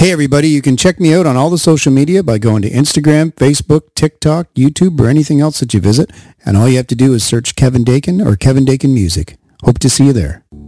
Hey everybody, you can check me out on all the social media by going to Instagram, Facebook, TikTok, YouTube, or anything else that you visit. And all you have to do is search Kevin Dakin or Kevin Dakin Music. Hope to see you there.